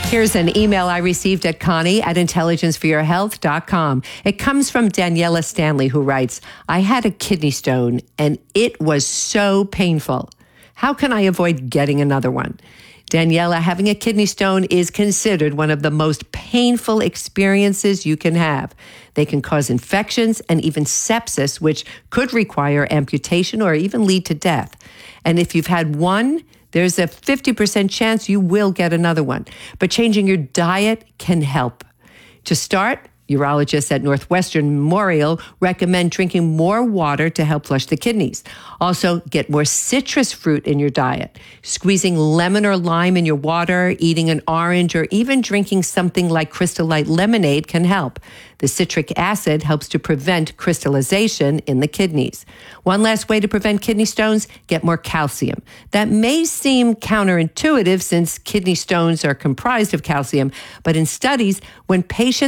Here's an email I received at Connie@intelligenceforyourhealth.com. It comes from Daniela Stanley, who writes, I had a kidney stone and it was so painful. How can I avoid getting another one? Daniela, having a kidney stone is considered one of the most painful experiences you can have. They can cause infections and even sepsis, which could require amputation or even lead to death. And if you've had one, there's a 50% chance you will get another one. But changing your diet can help. To start, urologists at Northwestern Memorial recommend drinking more water to help flush the kidneys. Also, get more citrus fruit in your diet. Squeezing lemon or lime in your water, eating an orange, or even drinking something like Crystal Light lemonade can help. The citric acid helps to prevent crystallization in the kidneys. One last way to prevent kidney stones, get more calcium. That may seem counterintuitive since kidney stones are comprised of calcium, but in studies, when patients